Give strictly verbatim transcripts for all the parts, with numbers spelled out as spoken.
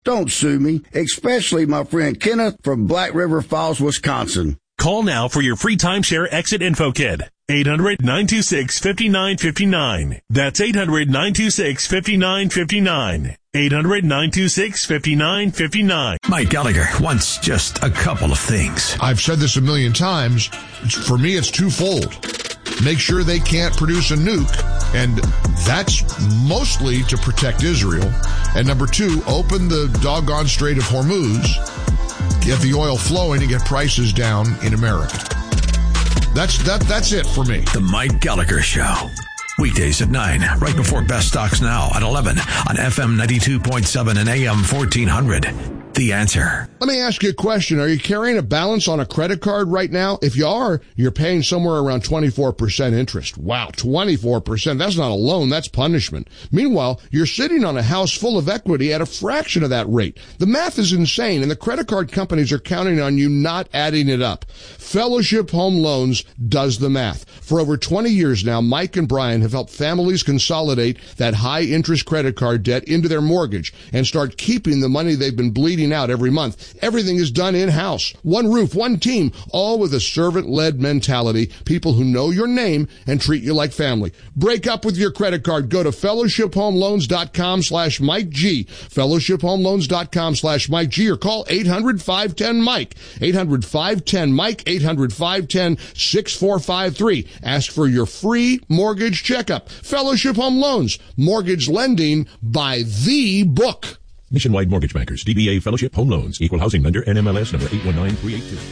Don't sue me, especially my friend Kenneth from Black River Falls, Wisconsin. Call now for your free timeshare exit info kit. eight hundred, nine two six, five nine five nine. That's eight hundred, nine two six, five nine five nine. eight hundred, nine two six, five nine five nine. Mike Gallagher wants just a couple of things. I've said this a million times. For me, it's twofold. Make sure they can't produce a nuke, and that's mostly to protect Israel. And number two, open the doggone Strait of Hormuz, get the oil flowing, and get prices down in America. That's that. That's it for me. The Mike Gallagher Show. Weekdays at nine, right before Best Stocks Now at eleven on F M ninety-two point seven and A M fourteen hundred. The Answer. Let me ask you a question. Are you carrying a balance on a credit card right now? If you are, you're paying somewhere around twenty-four percent interest. Wow, twenty-four percent. That's not a loan. That's punishment. Meanwhile, you're sitting on a house full of equity at a fraction of that rate. The math is insane, and the credit card companies are counting on you not adding it up. Fellowship Home Loans does the math. For over twenty years now, Mike and Brian have helped families consolidate that high-interest credit card debt into their mortgage and start keeping the money they've been bleeding out every month. Everything is done in-house. One roof, one team, all with a servant-led mentality. People who know your name and treat you like family. Break up with your credit card. Go to fellowship home loans dot com slash Mike G. fellowship home loans dot com slash Mike G, or call eight hundred, five one zero, Mike. eight hundred, five one zero, Mike. eight hundred, five one zero, six four five three. Ask for your free mortgage checkup. Fellowship Home Loans. Mortgage lending by the book. Nationwide Mortgage Bankers, D B A Fellowship Home Loans, Equal Housing Lender, N M L S number eight one nine three eight two.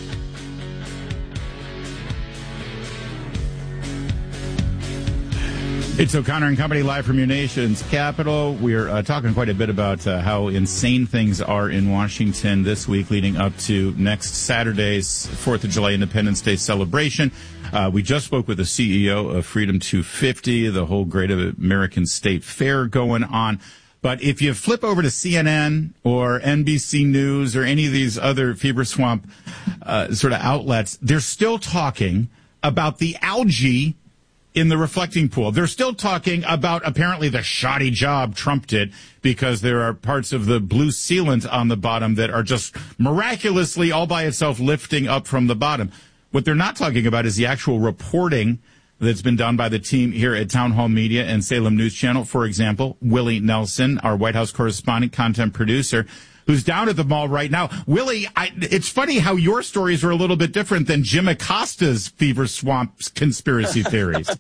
It's O'Connor and Company live from your nation's capital. We're uh, talking quite a bit about uh, how insane things are in Washington this week leading up to next Saturday's fourth of July Independence Day celebration. Uh, we just spoke with the C E O of Freedom two fifty, the whole Great American State Fair going on. But if you flip over to C N N or N B C News or any of these other fever swamp uh, sort of outlets, they're still talking about the algae in the reflecting pool. They're still talking about apparently the shoddy job Trump did because there are parts of the blue sealant on the bottom that are just miraculously all by itself lifting up from the bottom. What they're not talking about is the actual reporting that's been done by the team here at Town Hall Media and Salem News Channel. For example, Willie Nelson, our White House correspondent, content producer, who's down at the mall right now. Willie, I, it's funny how your stories are a little bit different than Jim Acosta's fever swamp conspiracy theories.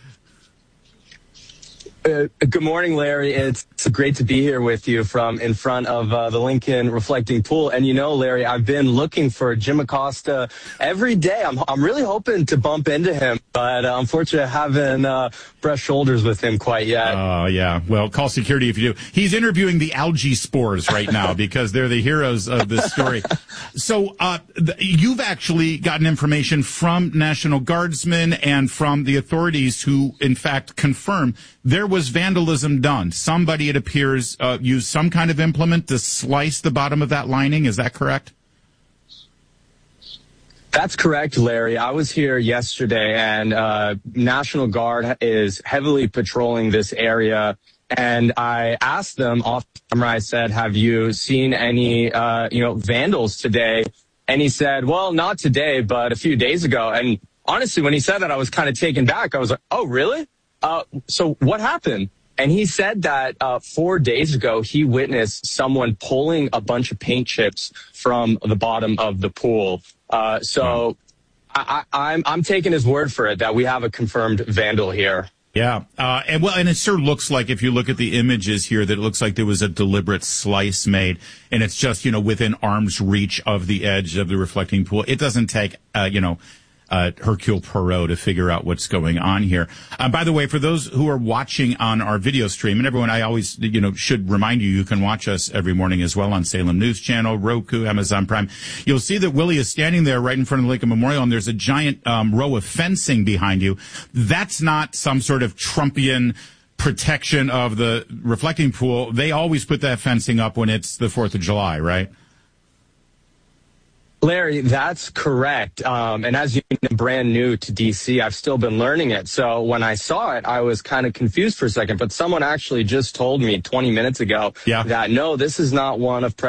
Uh, good morning, Larry. It's, it's great to be here with you from in front of uh, the Lincoln Reflecting Pool. And you know, Larry, I've been looking for Jim Acosta every day. I'm I'm really hoping to bump into him, but uh, unfortunately, I haven't uh, brushed shoulders with him quite yet. Oh, uh, yeah. Well, call security if you do. He's interviewing the algae spores right now because they're the heroes of this story. So uh, th- you've actually gotten information from National Guardsmen and from the authorities who, in fact, confirm there was vandalism done. Somebody, it appears, uh, used some kind of implement to slice the bottom of that lining. Is that correct? That's correct, Larry. I was here yesterday, and uh, National Guard is heavily patrolling this area. And I asked them off camera, I said, have you seen any, uh, you know, vandals today? And he said, well, not today, but a few days ago. And honestly, when he said that, I was kind of taken back. I was like, oh, really? Uh, so what happened? And he said that uh, four days ago, he witnessed someone pulling a bunch of paint chips from the bottom of the pool. Uh, so I, I, I'm, I'm taking his word for it that we have a confirmed vandal here. Yeah. Uh, and well, and it sure looks like, if you look at the images here, that it looks like there was a deliberate slice made, and it's just, you know, within arm's reach of the edge of the reflecting pool. It doesn't take, uh, you know, Uh, Hercule Poirot to figure out what's going on here. Uh, by the way, for those who are watching on our video stream, and everyone, I always, you know, should remind you, you can watch us every morning as well on Salem News Channel, Roku, Amazon Prime. You'll see that Willie is standing there right in front of the Lincoln Memorial, and there's a giant um, row of fencing behind you. That's not some sort of Trumpian protection of the reflecting pool. They always put that fencing up when it's the fourth of July, right? Larry, that's correct. Um, and as you know, brand new to D C, I've still been learning it. So when I saw it, I was kind of confused for a second. But someone actually just told me twenty minutes ago yeah. that, no, this is not one of